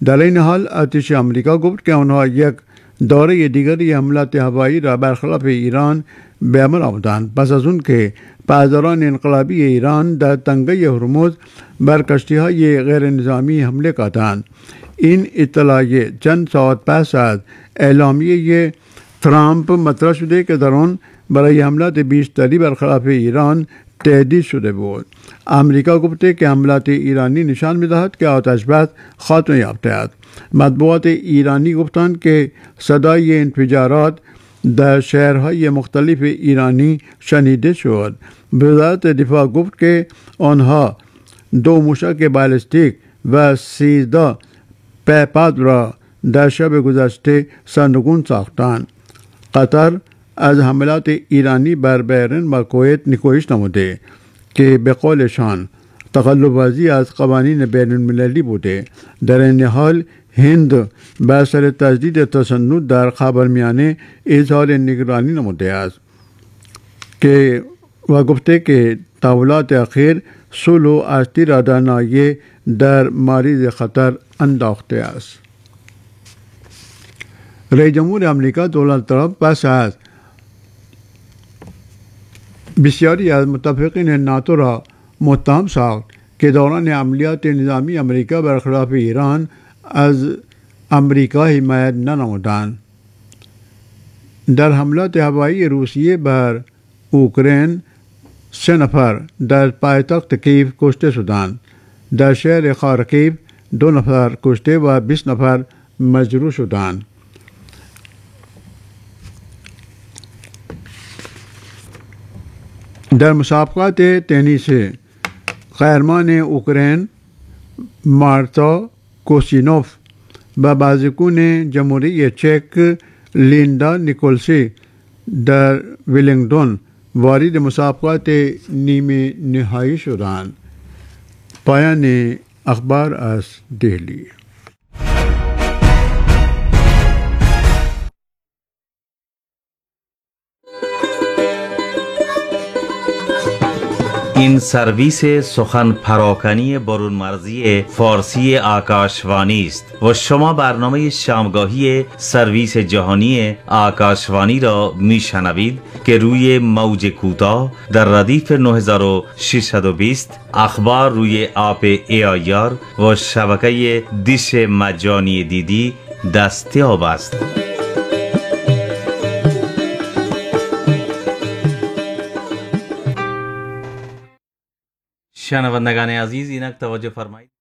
در این حال ارتش آمریکا گفت که آنها یک دوره دیگری حملات هوایی را برخلاف ایران به عمل آوردند پس از اون که پاسداران انقلابی ایران در تنگه هرمز بر کشتی‌های غیر نظامی حمله کردند. این اطلاعیه چند ساعت پس از اعلامیه ترامپ مطرح شده که در آن برای حملات بیشتری برخلاف ایران تهدید شده بود. آمریکا گفته که حملات ایرانی نشان می‌دهد که آتش بس خاتمه یافته است. مطبوعات ایرانی گفتند که صدای انفجارات در شهرهای مختلف ایرانی شنیده شد. وزارت دفاع گفت که آنها 2 موشک بالستیک و 13 پهپاد را در شب گذشته سرنگون ساختند. قطر از حملات ایرانی بر بحرین و کویت نیکویش نموده که به قولشان تخلف‌ورزی از قوانین بین المللی بوده. در این حال هند به اثر تجدید تشنج در خاورمیانه اظهار نگرانی نموده است که و گفته که تحولات اخیر صلح و آشتی را در ناحیه در معرض خطر انداخته است. رئیس جمهور آمریکا دونالد ترامپ پس از بسیاری از متفقین ناتو را متهم ساخت که دوران عملیات نظامی امریکا برخلاف ایران از امریکا حمایت ننمودند. در حملات هوایی روسیه بر اوکراین 3 نفر در پایتخت کیف کشته شدند. در شهر خارکیو 2 نفر کشته و 20 نفر مجروح شدند. در مسابقات تنیس قهرمان اوکراین مارتا کوسینوف و بازیکن جمهوری چک لیندا نیکولسی در ولینگتون وارد مسابقات نیمه نهایی شدند. پایان اخبار از دهلی. این سرویس سخن پراکنی برون مرزی فارسی آکاشوانی است و شما برنامه شامگاهی سرویس جهانی آکاشوانی را میشنوید که روی موج کوتاه در ردیف 9620 اخبار روی آپ AIR و شبکه دیش مجانی دیدی دستیاب است. شنوندگان عزیز اینک توجه فرمایید.